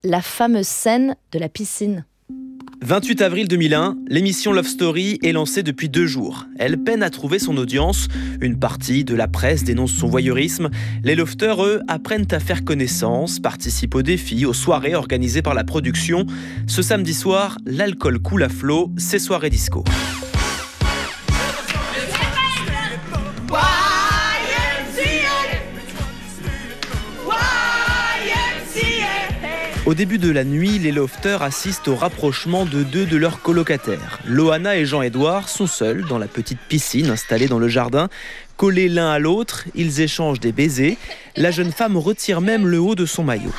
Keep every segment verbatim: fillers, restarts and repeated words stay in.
la fameuse scène de la piscine. vingt-huit avril deux mille un, l'émission Love Story est lancée depuis deux jours. Elle peine à trouver son audience. Une partie de la presse dénonce son voyeurisme. Les lofters, eux, apprennent à faire connaissance, participent aux défis, aux soirées organisées par la production. Ce samedi soir, l'alcool coule à flot, c'est soirée disco. Au début de la nuit, les lofters assistent au rapprochement de deux de leurs colocataires. Loana et Jean-Édouard sont seuls dans la petite piscine installée dans le jardin. Collés l'un à l'autre, ils échangent des baisers. La jeune femme retire même le haut de son maillot.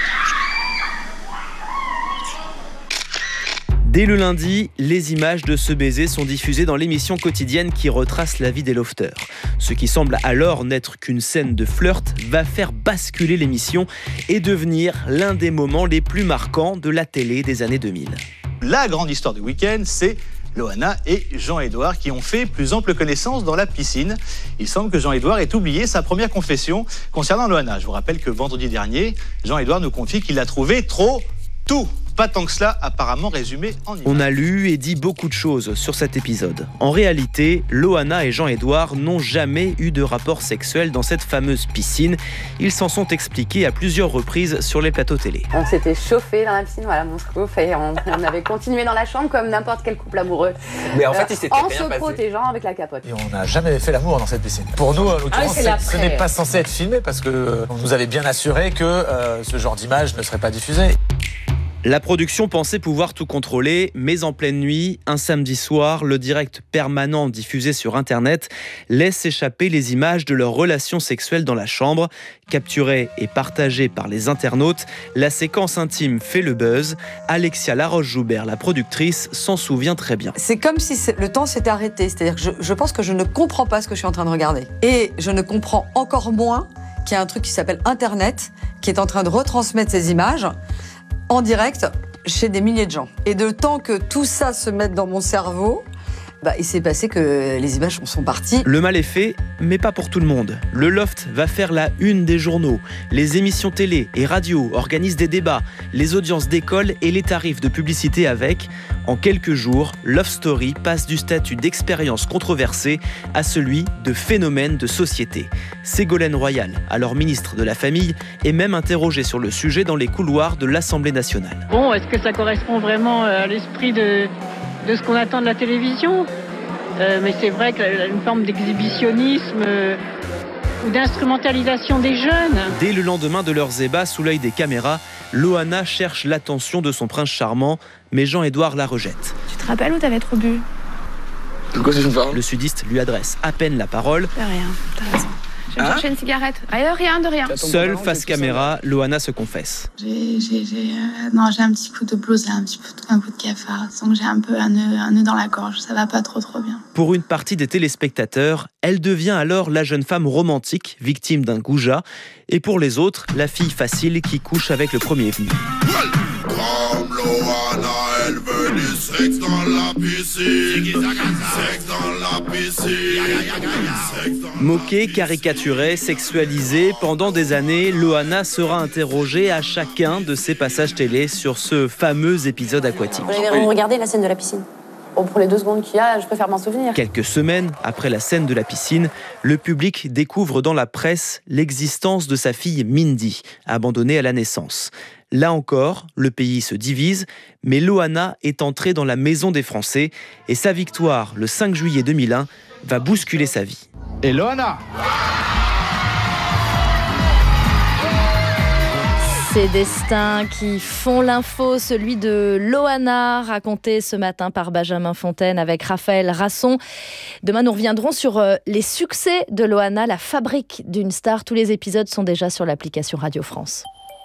Dès le lundi, les images de ce baiser sont diffusées dans l'émission quotidienne qui retrace la vie des lofters. Ce qui semble alors n'être qu'une scène de flirt va faire basculer l'émission et devenir l'un des moments les plus marquants de la télé des années deux mille. La grande histoire du week-end, c'est Loana et Jean-Édouard qui ont fait plus ample connaissance dans la piscine. Il semble que Jean-Édouard ait oublié sa première confession concernant Loana. Je vous rappelle que vendredi dernier, Jean-Édouard nous confie qu'il a trouvé trop tout. Pas tant que cela, apparemment résumé en images. On a lu et dit beaucoup de choses sur cet épisode. En réalité, Loana et Jean-Édouard n'ont jamais eu de rapport sexuel dans cette fameuse piscine. Ils s'en sont expliqués à plusieurs reprises sur les plateaux télé. On s'était chauffé dans la piscine, voilà mon scoop, et on, on avait continué dans la chambre comme n'importe quel couple amoureux. Mais en fait, il s'était en rien se passé. protégeant avec la capote. Et on n'a jamais fait l'amour dans cette piscine. Pour nous, en l'occurrence, Ah, ce n'est pas censé être filmé parce qu'on nous avait bien assuré que euh, ce genre d'image ne serait pas diffusé. La production pensait pouvoir tout contrôler, mais en pleine nuit, un samedi soir, le direct permanent diffusé sur Internet laisse échapper les images de leurs relations sexuelles dans la chambre. Capturée et partagée par les internautes, la séquence intime fait le buzz. Alexia Laroche-Joubert, la productrice, s'en souvient très bien. C'est comme si le temps s'était arrêté. C'est-à-dire que je, je pense que je ne comprends pas ce que je suis en train de regarder. Et je ne comprends encore moins qu'il y a un truc qui s'appelle Internet, qui est en train de retransmettre ces images en direct chez des milliers de gens. Et de temps que tout ça se mette dans mon cerveau, bah, il s'est passé que les images sont parties. Le mal est fait, mais pas pour tout le monde. Le Loft va faire la une des journaux. Les émissions télé et radio organisent des débats, les audiences décollent et les tarifs de publicité avec. En quelques jours, Love Story passe du statut d'expérience controversée à celui de phénomène de société. Ségolène Royal, alors ministre de la Famille, est même interrogée sur le sujet dans les couloirs de l'Assemblée nationale. Bon, est-ce que ça correspond vraiment à l'esprit de, de ce qu'on attend de la télévision ? euh, Mais c'est vrai qu'il y a une forme d'exhibitionnisme euh, ou d'instrumentalisation des jeunes. Dès le lendemain de leurs ébats sous l'œil des caméras, Loana cherche l'attention de son prince charmant, mais Jean-Édouard la rejette. Tu te rappelles où t'avais trop bu ? De quoi tu me parles ? Le sudiste lui adresse à peine la parole. De rien, t'as raison. Je vais me Hein chercher une cigarette. Ah, de rien, de rien. Seule face caméra, Loana se confesse. J'ai, j'ai, j'ai, euh, non, j'ai un petit coup de blues, un petit coup de, un coup de cafard. Donc j'ai un peu un nœud, un nœud dans la gorge. Ça va pas trop trop bien. Pour une partie des téléspectateurs, elle devient alors la jeune femme romantique, victime d'un goujat. Et pour les autres, la fille facile qui couche avec le premier venu. Comme Loana, elle veut du sexe dans la piscine. Sexe dans la piscine. Moquée, caricaturée, sexualisée, pendant des années, Loana sera interrogée à chacun de ses passages télé sur ce fameux épisode aquatique. Vous avez regardé la scène de la piscine ? Oh, pour les deux secondes qu'il y a, je préfère m'en souvenir. Quelques semaines après la scène de la piscine, le public découvre dans la presse l'existence de sa fille Mindy, abandonnée à la naissance. Là encore, le pays se divise, mais Loana est entrée dans la maison des Français et sa victoire, le cinq juillet deux mille un, va bousculer sa vie. Et Loana ? Ces destins qui font l'info, celui de Loana, raconté ce matin par Benjamin Fontaine avec Raphaël Rasson. Demain, nous reviendrons sur les succès de Loana, la fabrique d'une star. Tous les épisodes sont déjà sur l'application Radio France.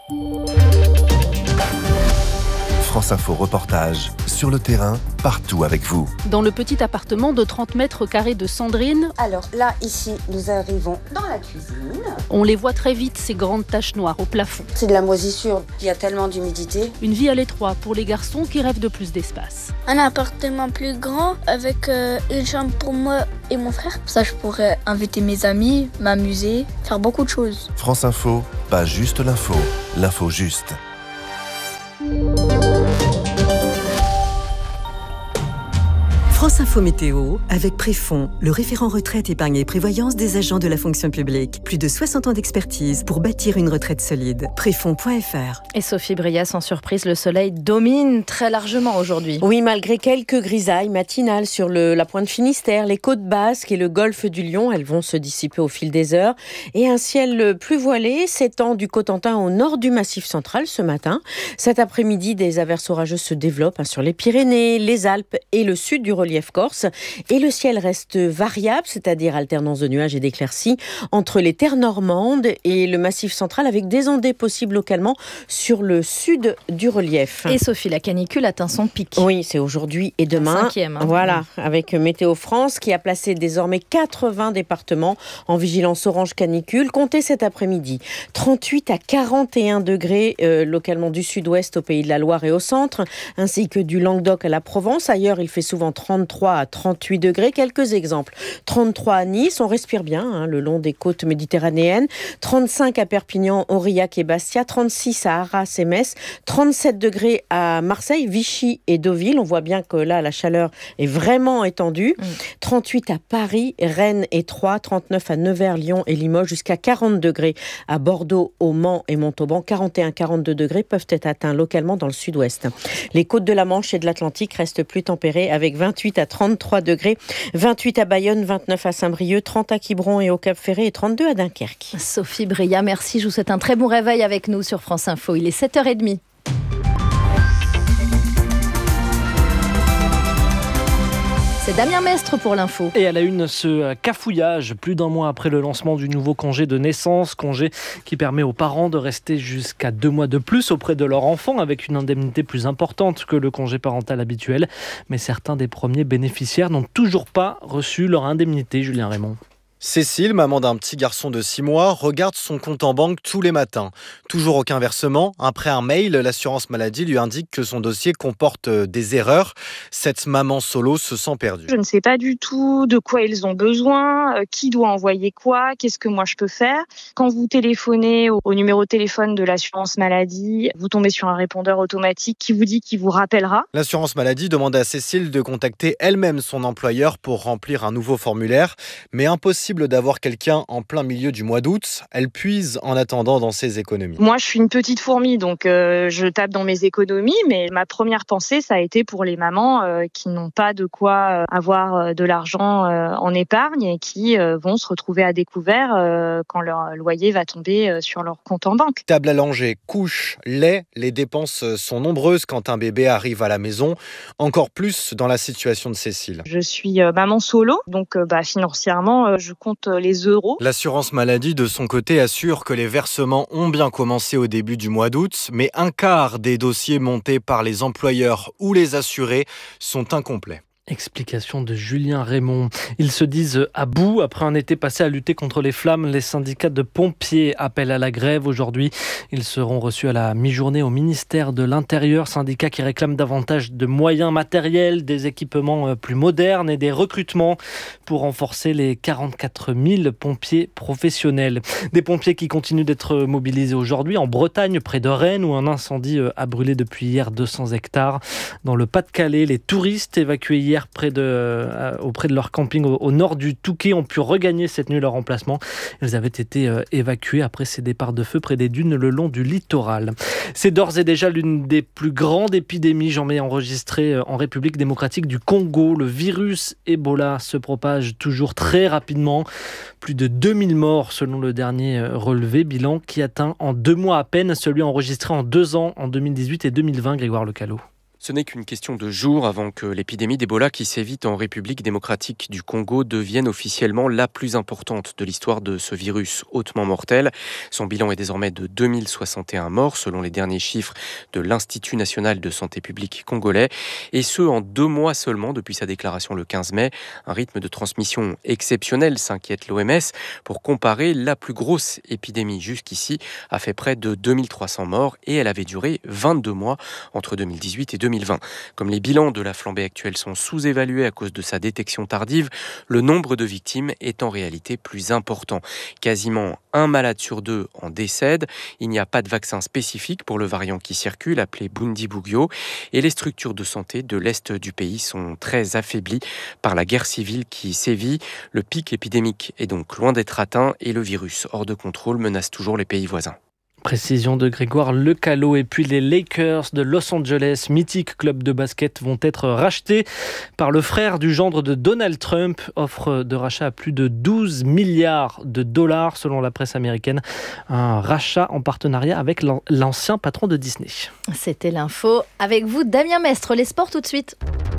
France Info Reportage, sur le terrain, partout avec vous. Dans le petit appartement de trente mètres carrés de Sandrine. Alors là, ici, nous arrivons dans la cuisine. On les voit très vite, ces grandes taches noires au plafond. C'est de la moisissure, il y a tellement d'humidité. Une vie à l'étroit pour les garçons qui rêvent de plus d'espace. Un appartement plus grand avec euh, une chambre pour moi et mon frère. Ça, je pourrais inviter mes amis, m'amuser, faire beaucoup de choses. France Info, pas juste l'info, l'info juste. France Info Météo, avec Préfond, le référent retraite, épargne et prévoyance des agents de la fonction publique. Plus de soixante ans d'expertise pour bâtir une retraite solide. Préfond point f r. Et Sophie Bria, sans surprise, le soleil domine très largement aujourd'hui. Oui, malgré quelques grisailles matinales sur le, la pointe Finistère, les côtes basques et le golfe du Lion, elles vont se dissiper au fil des heures. Et un ciel plus voilé s'étend du Cotentin au nord du Massif central ce matin. Cet après-midi, des averses orageuses se développent hein, sur les Pyrénées, les Alpes et le sud du relief corse. Et le ciel reste variable, c'est-à-dire alternance de nuages et d'éclaircies entre les terres normandes et le Massif central, avec des ondées possibles localement sur le sud du relief. Et Sophie, la canicule atteint son pic. Oui, c'est aujourd'hui et demain. Cinquième. Hein. Voilà, avec Météo France qui a placé désormais quatre-vingts départements en vigilance orange canicule. Comptez cet après-midi. trente-huit à quarante et un degrés euh, localement du sud-ouest au Pays de la Loire et au centre, ainsi que du Languedoc à la Provence. Ailleurs, il fait souvent trente-trois à trente-huit degrés. Quelques exemples. trente-trois à Nice, on respire bien hein, le long des côtes méditerranéennes. trente-cinq à Perpignan, Aurillac et Bastia. trente-six à Arras et Metz. trente-sept degrés à Marseille, Vichy et Deauville. On voit bien que là, la chaleur est vraiment étendue. Mmh. trente-huit à Paris, Rennes et Troyes. trente-neuf à Nevers, Lyon et Limoges. Jusqu'à quarante degrés à Bordeaux, au Mans et Montauban. quarante et un à quarante-deux degrés peuvent être atteints localement dans le sud-ouest. Les côtes de la Manche et de l'Atlantique restent plus tempérées avec vingt-huit à trente-trois degrés. vingt-huit à Bayonne, vingt-neuf à Saint-Brieuc, trente à Quiberon et au Cap-Ferré et trente-deux à Dunkerque. Sophie Bria, merci. Je vous souhaite un très bon réveil avec nous sur France Info. Il est sept heures trente. C'est Damien Mestre pour l'info. Et à la une, ce cafouillage, plus d'un mois après le lancement du nouveau congé de naissance, congé qui permet aux parents de rester jusqu'à deux mois de plus auprès de leur enfant avec une indemnité plus importante que le congé parental habituel. Mais certains des premiers bénéficiaires n'ont toujours pas reçu leur indemnité, Julien Raymond. Cécile, maman d'un petit garçon de six mois, regarde son compte en banque tous les matins. Toujours aucun versement. Après un mail, l'assurance maladie lui indique que son dossier comporte des erreurs. Cette maman solo se sent perdue. Je ne sais pas du tout de quoi ils ont besoin, euh, qui doit envoyer quoi, qu'est-ce que moi je peux faire. Quand vous téléphonez au, au numéro de téléphone de l'assurance maladie, vous tombez sur un répondeur automatique qui vous dit qu'il vous rappellera. L'assurance maladie demande à Cécile de contacter elle-même son employeur pour remplir un nouveau formulaire, mais impossible d'avoir quelqu'un en plein milieu du mois d'août. Elle puise en attendant dans ses économies. Moi, je suis une petite fourmi, donc euh, je tape dans mes économies, mais ma première pensée, ça a été pour les mamans euh, qui n'ont pas de quoi euh, avoir euh, de l'argent euh, en épargne et qui euh, vont se retrouver à découvert euh, quand leur loyer va tomber euh, sur leur compte en banque. Table à langer, couche, lait, les dépenses sont nombreuses quand un bébé arrive à la maison, encore plus dans la situation de Cécile. Je suis euh, maman solo, donc euh, bah, financièrement, euh, je compte les euros. L'assurance maladie, de son côté, assure que les versements ont bien commencé au début du mois d'août, mais un quart des dossiers montés par les employeurs ou les assurés sont incomplets. Explication de Julien Raymond. Ils se disent à bout après un été passé à lutter contre les flammes. Les syndicats de pompiers appellent à la grève aujourd'hui. Ils seront reçus à la mi-journée au ministère de l'Intérieur. Syndicats qui réclament davantage de moyens matériels, des équipements plus modernes et des recrutements pour renforcer les quarante-quatre mille pompiers professionnels. Des pompiers qui continuent d'être mobilisés aujourd'hui en Bretagne, près de Rennes, où un incendie a brûlé depuis hier deux cents hectares. Dans le Pas-de-Calais, les touristes évacués hier près de, euh, auprès de leur camping au, au nord du Touquet ont pu regagner cette nuit leur emplacement. Ils avaient été euh, évacués après ces départs de feu près des dunes le long du littoral. C'est d'ores et déjà l'une des plus grandes épidémies jamais enregistrées en République démocratique du Congo. Le virus Ebola se propage toujours très rapidement. Plus de deux mille morts selon le dernier relevé, bilan qui atteint en deux mois à peine celui enregistré en deux ans en deux mille dix-huit et deux mille vingt, Grégoire Lecalot. Ce n'est qu'une question de jours avant que l'épidémie d'Ebola qui sévit en République démocratique du Congo devienne officiellement la plus importante de l'histoire de ce virus hautement mortel. Son bilan est désormais de deux mille soixante et un morts selon les derniers chiffres de l'Institut national de santé publique congolais. Et ce, en deux mois seulement depuis sa déclaration le quinze mai. Un rythme de transmission exceptionnel, s'inquiète l'O M S. Pour comparer, la plus grosse épidémie jusqu'ici a fait près de deux mille trois cents morts et elle avait duré vingt-deux mois entre deux mille dix-huit et deux mille vingt. mille vingt. Comme les bilans de la flambée actuelle sont sous-évalués à cause de sa détection tardive, le nombre de victimes est en réalité plus important. Quasiment un malade sur deux en décède. Il n'y a pas de vaccin spécifique pour le variant qui circule, appelé Bundibugyo, et les structures de santé de l'Est du pays sont très affaiblies par la guerre civile qui sévit. Le pic épidémique est donc loin d'être atteint et le virus hors de contrôle menace toujours les pays voisins. Précision de Grégoire Lecalot. Et puis les Lakers de Los Angeles, mythique club de basket, vont être rachetés par le frère du gendre de Donald Trump. Offre de rachat à plus de douze milliards de dollars selon la presse américaine. Un rachat en partenariat avec l'ancien patron de Disney. C'était l'info. Avec vous, Damien Mestre. Les sports tout de suite.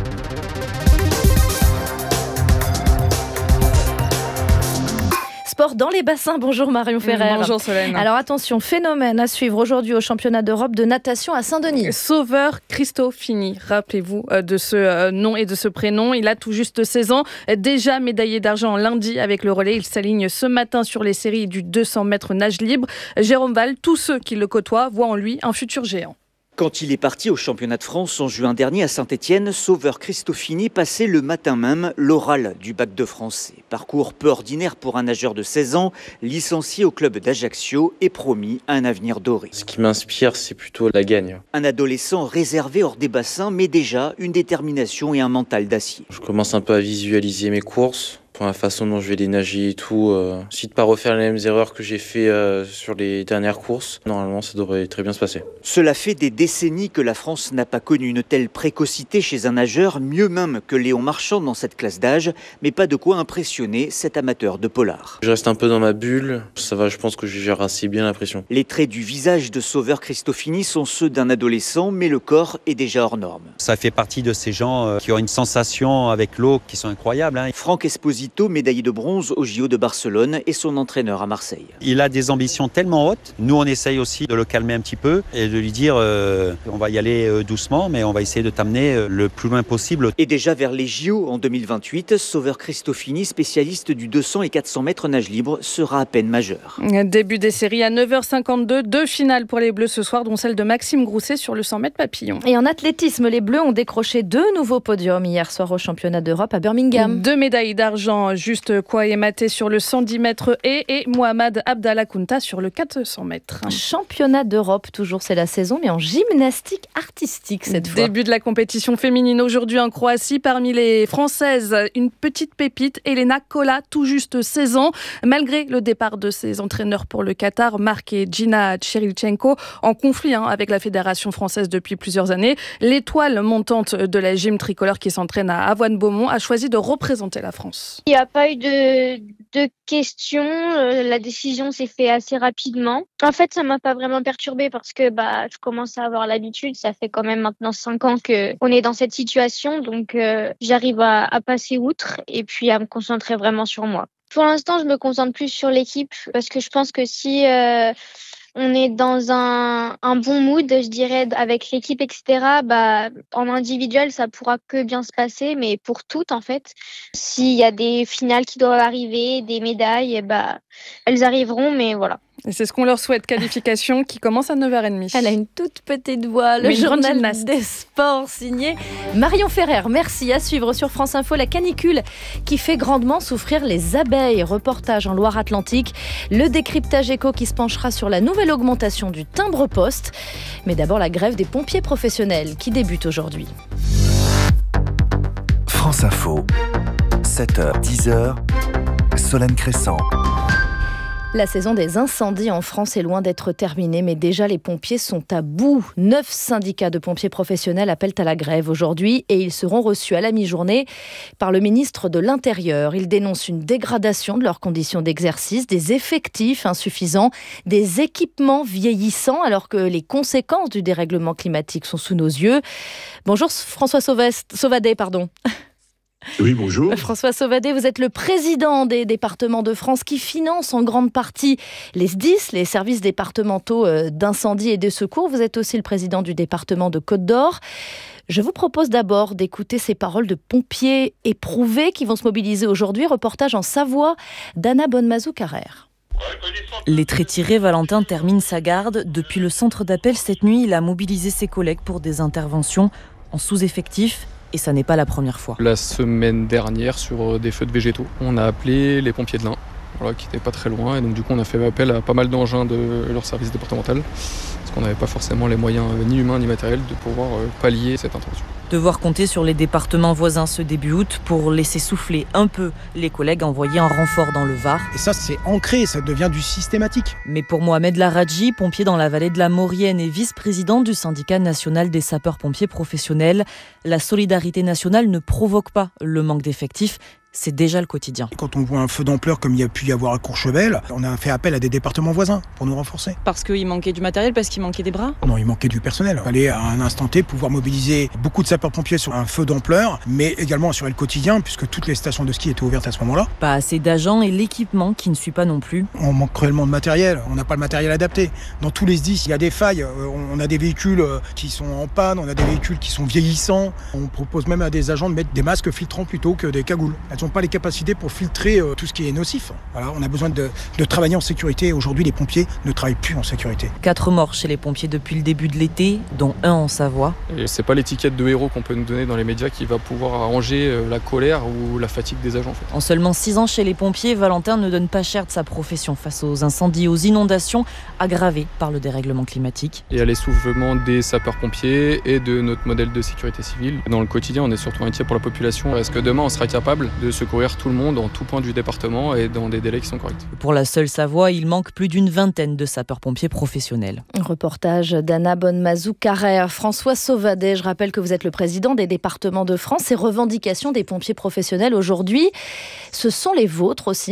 Sport dans les bassins. Bonjour Marion Ferrer. Bonjour Solène. Alors attention, phénomène à suivre aujourd'hui au championnat d'Europe de natation à Saint-Denis. Sauveur Cristofini, rappelez-vous de ce nom et de ce prénom. Il a tout juste seize ans, déjà médaillé d'argent lundi avec le relais. Il s'aligne ce matin sur les séries du deux cents mètres nage libre. Jérôme Val, tous ceux qui le côtoient voient en lui un futur géant. Quand il est parti au championnat de France en juin dernier à Saint-Étienne, Sauveur Cristofini passait le matin même l'oral du bac de français. Parcours peu ordinaire pour un nageur de seize ans, licencié au club d'Ajaccio et promis à un avenir doré. Ce qui m'inspire, c'est plutôt la gagne. Un adolescent réservé hors des bassins, mais déjà une détermination et un mental d'acier. Je commence un peu à visualiser mes courses. Pour la façon dont je vais les nager et tout, euh, si de pas refaire les mêmes erreurs que j'ai fait euh, sur les dernières courses, normalement ça devrait très bien se passer. Cela fait des décennies que la France n'a pas connu une telle précocité chez un nageur, mieux même que Léon Marchand dans cette classe d'âge, mais pas de quoi impressionner cet amateur de polar. Je reste un peu dans ma bulle, ça va, je pense que je gère assez bien la pression. Les traits du visage de Sauveur Cristofini sont ceux d'un adolescent, mais le corps est déjà hors norme. Ça fait partie de ces gens euh, qui ont une sensation avec l'eau qui sont incroyables. Hein. Franck Esposito, médaillé de bronze au J O de Barcelone, et son entraîneur à Marseille. Il a des ambitions tellement hautes. Nous, on essaye aussi de le calmer un petit peu et de lui dire euh, on va y aller euh, doucement, mais on va essayer de t'amener euh, le plus loin possible. Et déjà vers les J O en deux mille vingt-huit, Sauveur Cristofini, spécialiste du deux cents et quatre cents mètres nage libre, sera à peine majeur. Début des séries à neuf heures cinquante-deux. Deux finales pour les Bleus ce soir, dont celle de Maxime Grousset sur le cent mètres papillon. Et en athlétisme, les Bleus ont décroché deux nouveaux podiums hier soir au championnat d'Europe à Birmingham. Deux médailles d'argent, juste Kouaye sur le cent dix mètres et, et Mohamed Abdallah Kounta sur le quatre cents mètres. Championnat d'Europe, toujours c'est la saison, mais en gymnastique artistique cette fois. Début de la compétition féminine aujourd'hui en Croatie. Parmi les Françaises, une petite pépite, Elena Kola, tout juste seize ans. Malgré le départ de ses entraîneurs pour le Qatar, Marc et Gina Tcherilchenko, en conflit hein, avec la Fédération française depuis plusieurs années, l'étoile montante de la gym tricolore qui s'entraîne à Avoine-Beaumont a choisi de représenter la France. Il n'y a pas eu de, de questions, euh, la décision s'est faite assez rapidement. En fait, ça m'a pas vraiment perturbée parce que bah, je commence à avoir l'habitude. Ça fait quand même maintenant cinq ans qu'on est dans cette situation, donc euh, j'arrive à, à passer outre et puis à me concentrer vraiment sur moi. Pour l'instant, je me concentre plus sur l'équipe parce que je pense que si... Euh, on est dans un, un bon mood, je dirais, avec l'équipe, et cetera. Bah, en individuel, ça pourra que bien se passer, mais pour toutes, en fait, s'il y a des finales qui doivent arriver, des médailles, bah, elles arriveront, mais voilà. Et c'est ce qu'on leur souhaite, qualification qui commence à neuf heures trente. Elle a une toute petite voix, le journal des sports signé Marion Ferrer. Merci, à suivre sur France Info, la canicule qui fait grandement souffrir les abeilles. Reportage en Loire-Atlantique, le décryptage éco qui se penchera sur la nouvelle augmentation du timbre-poste. Mais d'abord la grève des pompiers professionnels qui débute aujourd'hui. France Info, sept heures dix, Solène Crescent. La saison des incendies en France est loin d'être terminée, mais déjà les pompiers sont à bout. Neuf syndicats de pompiers professionnels appellent à la grève aujourd'hui et ils seront reçus à la mi-journée par le ministre de l'Intérieur. Ils dénoncent une dégradation de leurs conditions d'exercice, des effectifs insuffisants, des équipements vieillissants, alors que les conséquences du dérèglement climatique sont sous nos yeux. Bonjour François Sauvest, Sauvadet, pardon. Oui, bonjour. François Sauvadet, vous êtes le président des départements de France qui finance en grande partie les S D I S, les services départementaux d'incendie et de secours. Vous êtes aussi le président du département de Côte-d'Or. Je vous propose d'abord d'écouter ces paroles de pompiers éprouvés qui vont se mobiliser aujourd'hui. Reportage en Savoie d'Anna Bonnemazou-Carrère. Lettré tiré, Valentin termine sa garde. Depuis le centre d'appel cette nuit, il a mobilisé ses collègues pour des interventions en sous-effectif. Et ça n'est pas la première fois. La semaine dernière, sur des feux de végétaux, on a appelé les pompiers de l'Ain, voilà, qui n'étaient pas très loin. Et donc du coup, on a fait appel à pas mal d'engins de leur service départemental, parce qu'on n'avait pas forcément les moyens, ni humains ni matériels, de pouvoir pallier cette intervention. Devoir compter sur les départements voisins ce début août pour laisser souffler un peu les collègues envoyés en renfort dans le Var. Et ça, c'est ancré, ça devient du systématique. Mais pour Mohamed Laradji, pompier dans la vallée de la Maurienne et vice-président du syndicat national des sapeurs-pompiers professionnels, la solidarité nationale ne provoque pas le manque d'effectifs. C'est déjà le quotidien. Quand on voit un feu d'ampleur comme il y a pu y avoir à Courchevel, on a fait appel à des départements voisins pour nous renforcer. Parce qu'il manquait du matériel, parce qu'il manquait des bras ? Non, il manquait du personnel. Il fallait à un instant T pouvoir mobiliser beaucoup de sapeurs-pompiers sur un feu d'ampleur, mais également assurer le quotidien puisque toutes les stations de ski étaient ouvertes à ce moment-là. Pas assez d'agents et l'équipement qui ne suit pas non plus. On manque cruellement de matériel, on n'a pas le matériel adapté. Dans tous les S D I S, il y a des failles. On a des véhicules qui sont en panne, on a des véhicules qui sont vieillissants. On propose même à des agents de mettre des masques filtrants plutôt que des cagoules. Elles n'ont pas les capacités pour filtrer euh, tout ce qui est nocif. Voilà, on a besoin de, de travailler en sécurité. Aujourd'hui, les pompiers ne travaillent plus en sécurité. Quatre morts chez les pompiers depuis le début de l'été, dont un en Savoie. Et c'est pas l'étiquette de héros qu'on peut nous donner dans les médias qui va pouvoir arranger euh, la colère ou la fatigue des agents. En fait. En seulement six ans chez les pompiers, Valentin ne donne pas cher de sa profession face aux incendies, aux inondations aggravées par le dérèglement climatique. Et à l'essoufflement des sapeurs-pompiers et de notre modèle de sécurité civile. Dans le quotidien, on est surtout inquiet pour la population. Est-ce que demain, on sera capable de secourir tout le monde en tout point du département et dans des délais qui sont corrects. Pour la seule Savoie, il manque plus d'une vingtaine de sapeurs-pompiers professionnels. Un reportage d'Anna Bonnemazou-Carrère. François Sauvadet, je rappelle que vous êtes le président des départements de France. Ces revendications des pompiers professionnels aujourd'hui, ce sont les vôtres aussi ?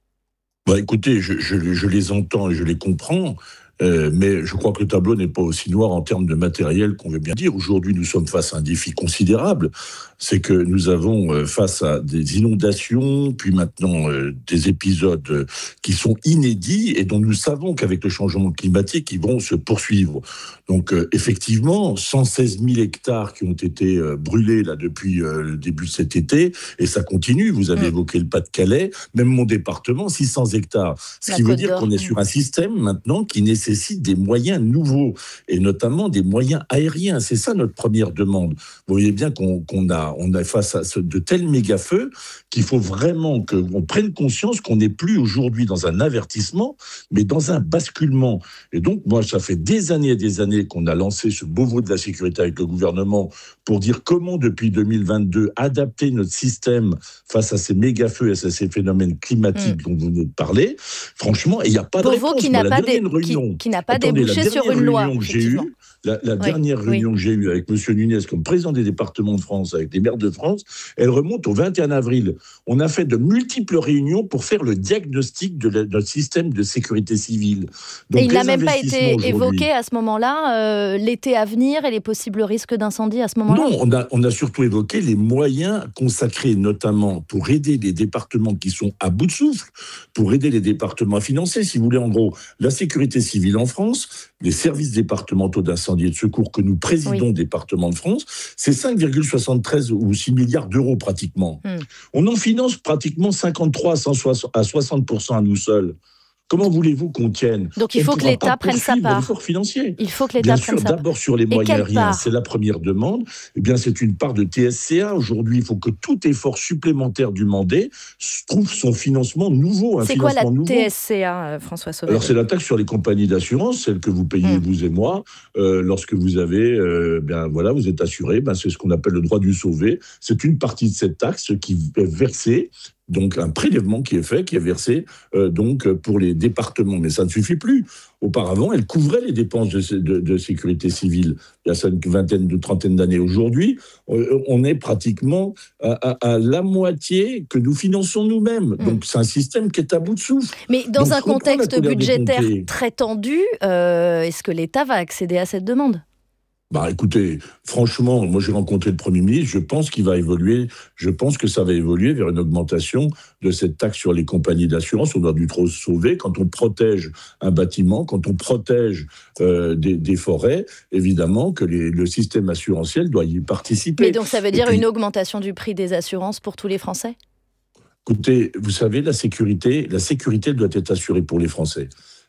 Bah, écoutez, je, je, je les entends et je les comprends. Euh, mais je crois que le tableau n'est pas aussi noir en termes de matériel qu'on veut bien dire. Aujourd'hui, nous sommes face à un défi considérable. C'est que nous avons euh, face à des inondations, puis maintenant euh, des épisodes euh, qui sont inédits et dont nous savons qu'avec le changement climatique, ils vont se poursuivre. Donc euh, effectivement, cent seize mille hectares qui ont été euh, brûlés là depuis euh, le début de cet été, et ça continue. Vous avez mmh. évoqué le Pas-de-Calais, même mon département, six cents hectares. Ce La qui veut dire qu'on est sur un système maintenant qui nécessite nécessite des moyens nouveaux, et notamment des moyens aériens. C'est ça notre première demande. Vous voyez bien qu'on, qu'on a, on a face à ce, de tels méga-feux qu'il faut vraiment qu'on prenne conscience qu'on n'est plus aujourd'hui dans un avertissement, mais dans un basculement. Et donc, moi, ça fait des années et des années qu'on a lancé ce Beauvau de la sécurité avec le gouvernement pour dire comment, depuis deux mille vingt-deux, adapter notre système face à ces méga-feux et à ces phénomènes climatiques mmh. dont vous venez de parler. Franchement, il n'y a pas de Beauvau réponse. qui n'a pas, des, qui, qui n'a pas Attendez, débouché sur une loi. Que j'ai eue, la, la oui, dernière réunion oui. que j'ai eue avec M. Nunez comme président des départements de France, avec les maires de France, elle remonte au vingt et un avril. On a fait de multiples réunions pour faire le diagnostic de la, notre système de sécurité civile. Donc, et il n'a même pas été évoqué à ce moment-là, euh, l'été à venir et les possibles risques d'incendie à ce moment-là ? Non, on a, on a surtout évoqué les moyens consacrés notamment pour aider les départements qui sont à bout de souffle, pour aider les départements à financer, si vous voulez, en gros, la sécurité civile en France, les services départementaux d'incendie et de secours que nous présidons, oui. département de France, c'est cinq virgule soixante-treize ou six milliards d'euros pratiquement. Hum. On en finance pratiquement cinquante-trois à soixante pour cent à nous seuls. Comment voulez-vous qu'on tienne ? Donc il faut que l'État prenne sa part. L'effort financier. Il faut que l'État Bien prenne sûr, sa part. D'abord sur les moyens aériens, c'est la première demande. Eh bien, c'est une part de T S C A. Aujourd'hui, il faut que tout effort supplémentaire du Mandé trouve son financement nouveau. Un c'est quoi la nouveau. T S C A, François Sauvadet ? Alors c'est la taxe sur les compagnies d'assurance, celle que vous payez mmh. vous et moi, euh, lorsque vous avez, euh, bien voilà, vous êtes assuré. Ben, c'est ce qu'on appelle le droit du sauvé. C'est une partie de cette taxe qui est versée. Donc un prélèvement qui est fait, qui est versé euh, donc pour les départements. Mais ça ne suffit plus. Auparavant, elle couvrait les dépenses de, de, de sécurité civile. Il y a ça une vingtaine, de trentaine d'années. Aujourd'hui, euh, on est pratiquement à, à, à la moitié que nous finançons nous-mêmes. Mmh. Donc c'est un système qui est à bout de souffle. Mais dans donc, un contexte budgétaire très tendu, euh, est-ce que l'État va accéder à cette demande ? Bah écoutez, franchement, moi j'ai rencontré le Premier ministre, je pense qu'il va évoluer, je pense que ça va évoluer vers une augmentation de cette taxe sur les compagnies d'assurance. On doit du trop sauver quand on protège un bâtiment, quand on protège euh, des, des forêts, évidemment que les, le système assurantiel doit y participer. Mais donc ça veut dire puis, une augmentation du prix des assurances pour tous les Français ? Écoutez, vous savez, la sécurité, la sécurité doit être assurée pour les Français.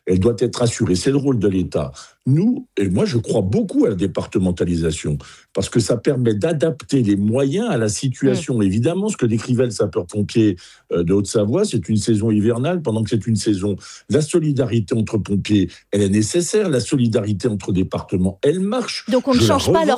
elle doit être assurée. C'est le rôle de l'État. Nous, et moi je crois beaucoup à la départementalisation, parce que ça permet d'adapter les moyens à la situation. Mmh. Évidemment, ce que décrivait le sapeur-pompier de Haute-Savoie, c'est une saison hivernale, pendant que c'est une saison. La solidarité entre pompiers, elle est nécessaire. La solidarité entre départements, elle marche. Donc on ne change pas leur